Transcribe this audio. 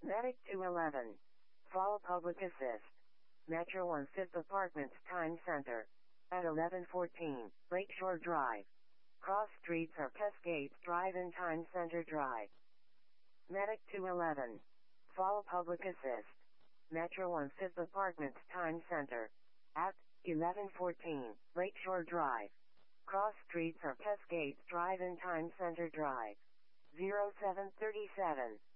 Medic 211. Fall Public Assist. Metro 1 5th Apartments Time Center. At 1114, Lakeshore Drive. Cross streets are Cascades Drive and Time Center Drive. Medic 211. Fall Public Assist. Metro 1 5th Apartments Time Center. At 1114, Lakeshore Drive. Cross streets are Cascades Drive and Time Center Drive. 0737.